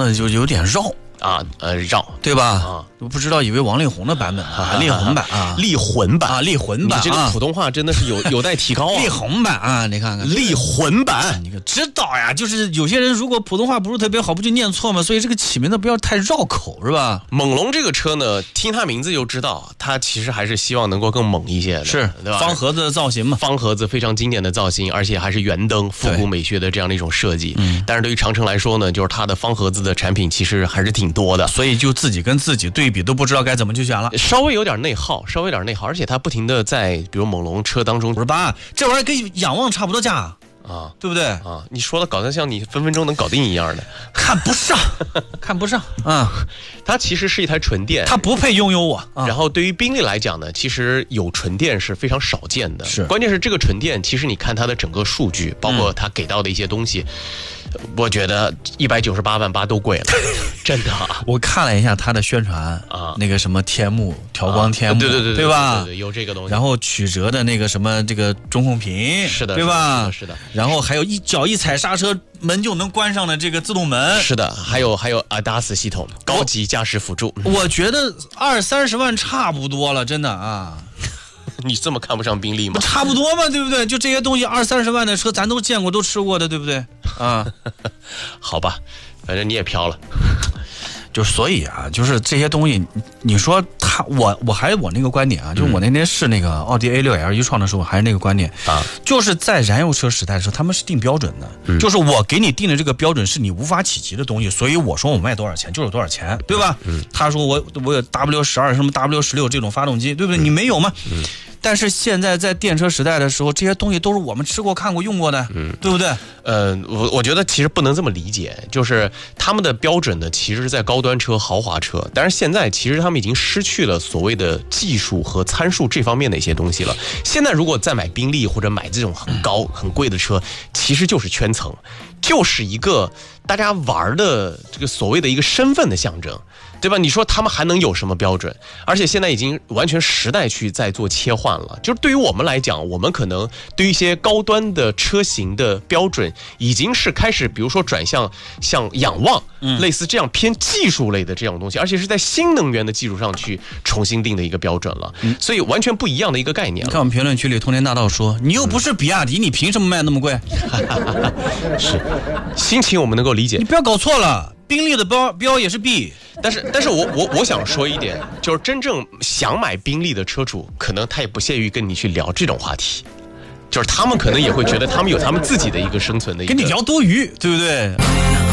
的就有点绕啊，绕， 对吧？ 啊， 不知道以为王力宏的版本啊，力宏版啊， 力魂版啊，力魂版， 你这个普通话真的是有待提高啊！ 力宏版啊，你看看力魂版， 你可知道呀？就是有些人如果普通话不是特别好，不就念错吗？所以这个起名的不要太绕口，是吧？ 猛龙这个车呢，听它名字就知道，它其实还是希望能够更猛一些的， 是对吧？ 方盒子的造型嘛， 方盒子非常经典的造型，而且还是圆灯，复古美学的这样的一种设计。但是对于长城来说呢，就是它的方盒子的产品其实还是挺多的， 所以就自己跟自己对比都不知道该怎么去选了， 稍微有点内耗，而且它不停的在比如猛龙车当中 58，这玩意儿跟仰望差不多价啊，对不对啊？你说的搞得像你分分钟能搞定一样的， 看不上，看不上啊！ 它其实是一台纯电， 它不配拥有我。 然后对于宾利来讲呢，其实有纯电是非常少见的， 是， 关键是这个纯电，其实你看它的整个数据，包括它给到的一些东西，我觉得198万8都贵了，真的。 我看了一下它的宣传啊， 那个什么天幕调光天幕， 对吧？ 对，有这个东西。 然后曲折的那个什么这个中控屏， 是的， 对吧？ 是的。 然后还有脚一踩刹车，门就能关上的这个自动门， 是的。还有 ADAS 系统，高级驾驶辅助。 我觉得20-30万差不多了，真的啊。 你这么看不上宾利吗？ 差不多嘛，对不对？就这些东西20-30万的车，咱都见过，都吃过的，对不对？啊， 好吧，反正你也飘了。 就所以啊，就是这些东西，你说我还是我那个观点啊，就是我那天试那个奥迪 A6L 一创的时候，还是那个观点啊， 就是在燃油车时代的时候，他们是定标准的，就是我给你定的这个标准是你无法企及的东西，所以我说我卖多少钱就是多少钱，对吧？他说我有 W12 什么 W16这种发动机，对不对？你没有吗？但是现在在电车时代的时候，这些东西都是我们吃过、看过、用过的，对不对？ 我觉得其实不能这么理解，就是他们的标准呢，其实是在高端车、豪华车，但是现在其实他们已经失去了所谓的技术和参数这方面的一些东西了。现在如果再买宾利或者买这种很高、很贵的车，其实就是圈层，就是一个大家玩的这个所谓的一个身份的象征。对吧？你说他们还能有什么标准？而且现在已经完全时代去在做切换了。就是对于我们来讲，我们可能对于一些高端的车型的标准，已经是开始，比如说转向像仰望，类似这样偏技术类的这种东西，而且是在新能源的基础上去重新定的一个标准了。所以完全不一样的一个概念了。 看我们评论区里通天大道说，你又不是比亚迪，你凭什么卖那么贵？ 是，心情我们能够理解。 你不要搞错了。宾利的标也是 B， 但是我想说一点，就是真正想买宾利的车主，可能他也不屑于跟你去聊这种话题，就是他们可能也会觉得他们有他们自己的一个生存的一个， 跟你聊多余，对不对？